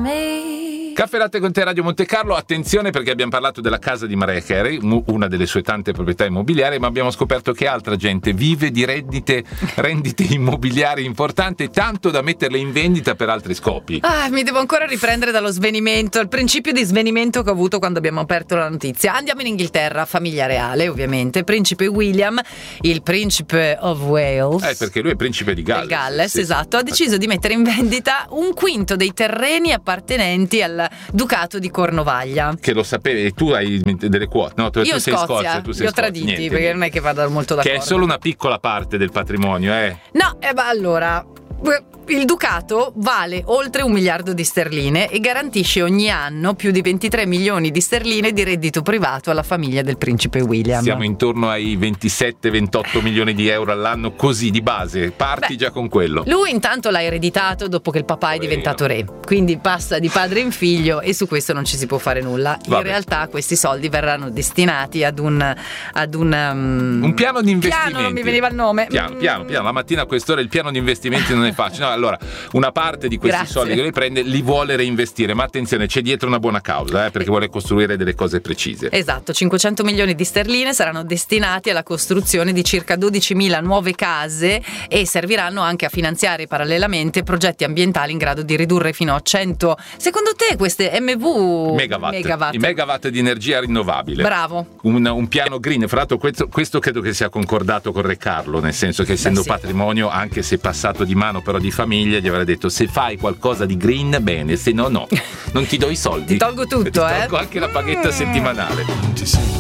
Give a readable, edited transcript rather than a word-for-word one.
me. Caffè Latte con te, Radio Monte Carlo. Attenzione, perché abbiamo parlato della casa di Mariah Carey, una delle sue tante proprietà immobiliari, ma abbiamo scoperto che altra gente vive di rendite immobiliari importanti, tanto da metterle in vendita per altri scopi. Mi devo ancora riprendere dallo svenimento, il principio di svenimento che ho avuto quando abbiamo aperto la notizia. Andiamo in Inghilterra, famiglia reale ovviamente, principe William, il principe of Wales. Perché lui è principe di Galles. Galles, sì. Esatto, ha deciso di mettere in vendita 1/5 dei terreni appartenenti al Ducato di Cornovaglia. Che lo sapevi, e tu hai delle quote, no? Tu Io sei in Scozia, tu sei li ho in Scozia. traditi, Niente, perché non è che vada molto d'accordo. Che è solo una piccola parte del patrimonio, No, allora, il Ducato vale oltre 1 miliardo di sterline e garantisce ogni anno più di 23 milioni di sterline di reddito privato alla famiglia del principe William. Siamo intorno ai 27-28 milioni di euro all'anno, così di base, parti già con quello. Lui intanto l'ha ereditato dopo che il papà è diventato re, quindi passa di padre in figlio e su questo non ci si può fare nulla. In realtà questi soldi verranno destinati ad un piano di investimenti. Piano, non mi veniva il nome. Piano. La mattina a quest'ora il piano di investimenti non è facile. No, allora, una parte di questi soldi che lui prende li vuole reinvestire, ma attenzione, c'è dietro una buona causa, perché vuole costruire delle cose precise. Esatto, 500 milioni di sterline saranno destinati alla costruzione di circa 12.000 nuove case e serviranno anche a finanziare parallelamente progetti ambientali in grado di ridurre fino a 100, secondo te, queste megawatt. I megawatt di energia rinnovabile. Bravo. Un piano green. Fra l'altro questo credo che sia concordato con Re Carlo, nel senso che essendo patrimonio, anche se passato di mano però di famiglia, gli avrei detto: se fai qualcosa di green bene, se no non ti do i soldi. Ti tolgo tutto, ti tolgo anche la paghetta settimanale.